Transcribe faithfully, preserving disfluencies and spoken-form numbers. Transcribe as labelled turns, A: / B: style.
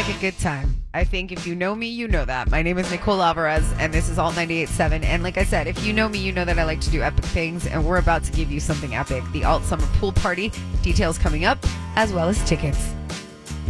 A: like a good time. I think if you know me, you know that. My name is Nicole Alvarez, and this is Alt ninety-eight point seven. And like I said, if you know me, you know that I like to do epic things, and we're about to give you something epic. The Alt Summer Pool Party. Details coming up, as well as tickets.